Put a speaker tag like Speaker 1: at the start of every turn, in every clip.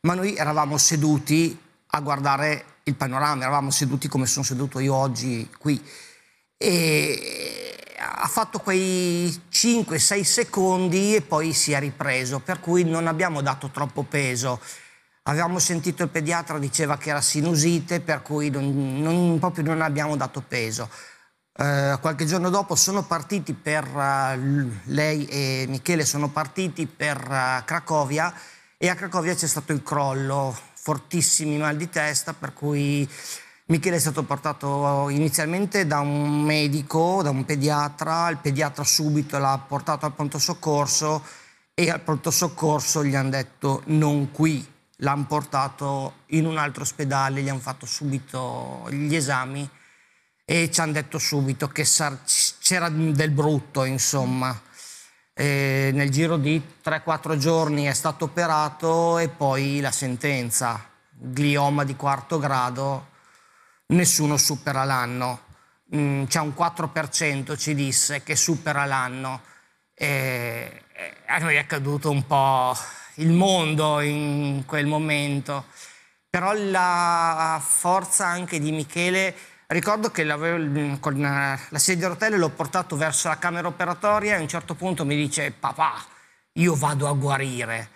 Speaker 1: ma noi eravamo seduti a guardare il panorama, eravamo seduti come sono seduto io oggi qui. E ha fatto quei 5-6 secondi e poi si è ripreso, per cui non abbiamo dato troppo peso. Avevamo sentito il pediatra, diceva che era sinusite, per cui proprio non abbiamo dato peso. Qualche giorno dopo sono partiti lei e Michele sono partiti per Cracovia, e a Cracovia c'è stato il crollo, fortissimi mal di testa, per cui Michele è stato portato inizialmente da un medico, da un pediatra. Il pediatra subito l'ha portato al pronto soccorso e al pronto soccorso gli hanno detto non qui, l'hanno portato in un altro ospedale, gli hanno fatto subito gli esami e ci hanno detto subito che c'era del brutto, insomma. E nel giro di 3-4 giorni è stato operato e poi la sentenza, glioma di 4º grado, nessuno supera l'anno. C'è un 4%, ci disse, che supera l'anno. E a noi è caduto un po' il mondo in quel momento. Però la forza anche di Michele, ricordo che con la sedia a rotelle l'ho portato verso la camera operatoria e a un certo punto mi dice: papà, io vado a guarire.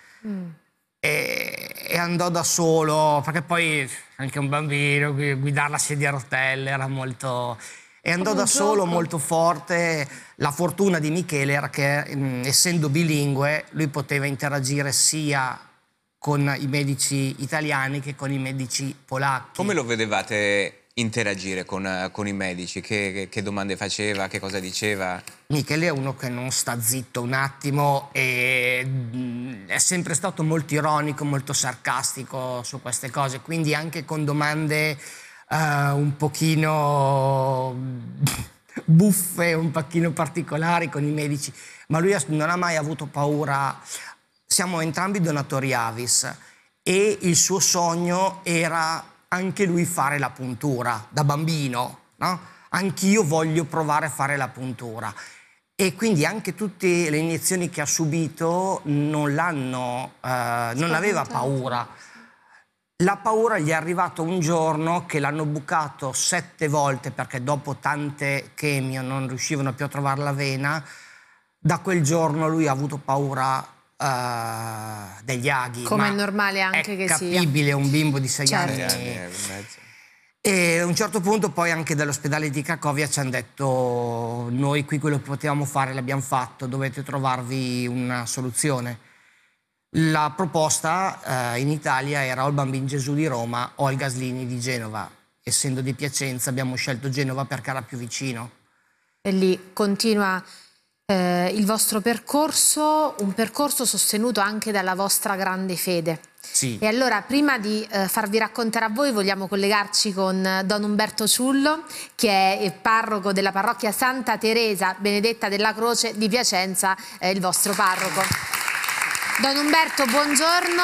Speaker 1: E andò da solo, perché poi anche un bambino, guidare la sedia a rotelle era molto... E andò da solo, molto forte. La fortuna di Michele era che, essendo bilingue, lui poteva interagire sia con i medici italiani che con i medici polacchi.
Speaker 2: Come lo vedevate interagire con i medici? Che domande faceva? Che cosa diceva?
Speaker 1: Michele è uno che non sta zitto un attimo e è sempre stato molto ironico, molto sarcastico su queste cose, quindi anche con domande un pochino buffe, un pochino particolari con i medici, ma lui non ha mai avuto paura. Siamo entrambi donatori Avis e il suo sogno era anche lui fare la puntura da bambino, no? Anch'io voglio provare a fare la puntura. E quindi anche tutte le iniezioni che ha subito non aveva paura. La paura gli è arrivata un giorno che l'hanno bucato 7 volte perché dopo tante chemio non riuscivano più a trovare la vena. Da quel giorno lui ha avuto paura degli aghi.
Speaker 3: Come è normale anche che sia.
Speaker 1: È capibile un bimbo di 6 anni. E a un certo punto poi anche dall'ospedale di Cracovia ci hanno detto: noi qui quello che potevamo fare l'abbiamo fatto, dovete trovarvi una soluzione. La proposta in Italia era o il Bambin Gesù di Roma o il Gaslini di Genova. Essendo di Piacenza abbiamo scelto Genova perché era più vicino.
Speaker 3: E lì continua il vostro percorso, un percorso sostenuto anche dalla vostra grande fede.
Speaker 1: Sì.
Speaker 3: E allora, prima di farvi raccontare a voi, vogliamo collegarci con Don Umberto Ciullo, che è il parroco della parrocchia Santa Teresa Benedetta della Croce di Piacenza, il vostro parroco. Don Umberto, buongiorno,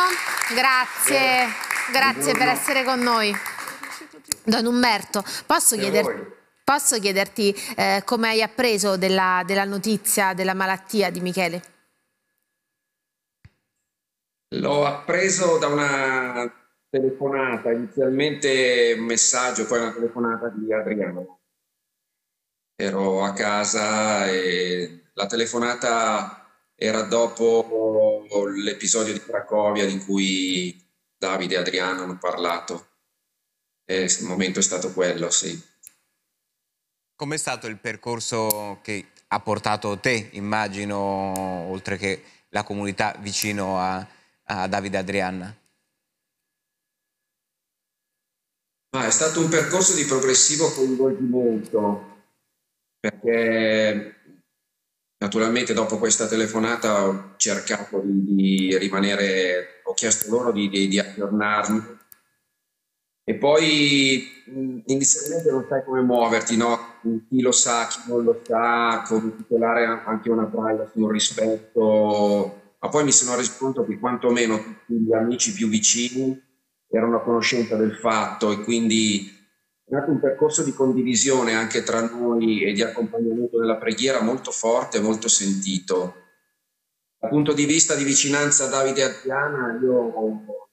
Speaker 3: grazie per essere con noi. Don Umberto, posso chiederti come hai appreso della notizia della malattia di Michele?
Speaker 4: L'ho appreso da una telefonata, inizialmente un messaggio, poi una telefonata di Adriano. Ero a casa e la telefonata era dopo l'episodio di Cracovia di cui Davide e Adriano hanno parlato. E il momento è stato quello, sì.
Speaker 2: Com'è stato il percorso che ha portato te, immagino, oltre che la comunità, vicino a Davide e Adriana?
Speaker 4: È stato un percorso di progressivo coinvolgimento, perché naturalmente dopo questa telefonata ho cercato di rimanere, ho chiesto loro di aggiornarmi. E poi inizialmente non sai come muoverti, no? Chi lo sa, chi non lo sa, come tutelare anche una privacy, un rispetto. Ma poi mi sono reso conto che quantomeno tutti gli amici più vicini erano a conoscenza del fatto e quindi è nato un percorso di condivisione anche tra noi e di accompagnamento nella preghiera molto forte, molto sentito. Dal punto di vista di vicinanza a Davide e Adriana, io